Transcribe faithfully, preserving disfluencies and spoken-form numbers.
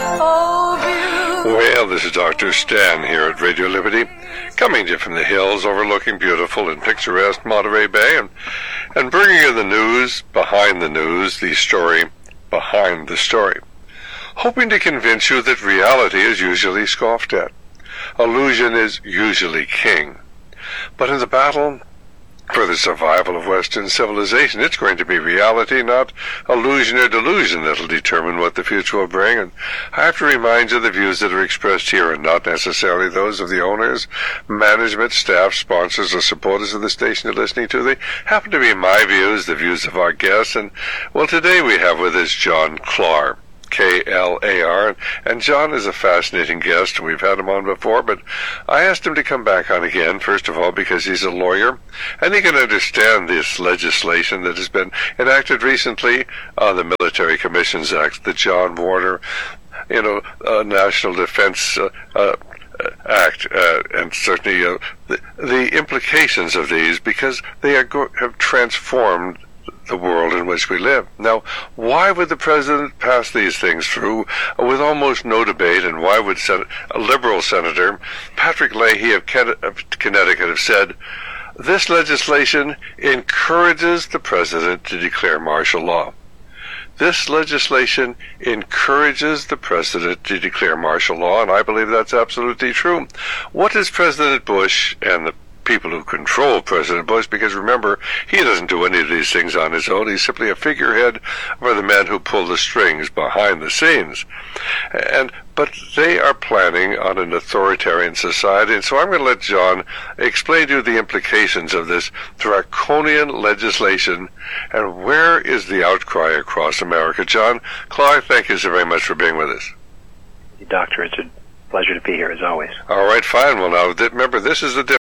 Well, this is Doctor Stan here at Radio Liberty, coming to you from the hills overlooking beautiful and picturesque Monterey Bay, and, and bringing you the news behind the news, the story behind the story, hoping to convince you that reality is usually scoffed at. Illusion is usually king. But in the battle for the survival of Western civilization, it's going to be reality, not illusion or delusion, that'll determine what the future will bring. And I have to remind you, the views that are expressed here are not necessarily those of the owners, management, staff, sponsors, or supporters of the station you're listening to. They happen to be my views, the views of our guests. And, well, today we have with us John Klar, K L A R, and John is a fascinating guest. We've had him on before, but I asked him to come back on again, first of all, because he's a lawyer, and he can understand this legislation that has been enacted recently on the Military Commissions Act, the John Warner, you know, uh, National Defense uh, uh, Act, uh, and certainly uh, the, the implications of these, because they are go- have transformed the world in which we live. Now, why would the president pass these things through with almost no debate, and why would Sen- a liberal senator, Patrick Leahy of, Ken- of Connecticut, have said, this legislation encourages the president to declare martial law? This legislation encourages the president to declare martial law, and I believe that's absolutely true. What does President Bush and the people who control President Bush, because remember, he doesn't do any of these things on his own. He's simply a figurehead for the men who pull the strings behind the scenes. And but they are planning on an authoritarian society, and so I'm going to let John explain to you the implications of this draconian legislation and where is the outcry across America. John Klar, thank you so very much for being with us. Doctor, it's a pleasure to be here as always. All right, fine. Well, now, remember, this is the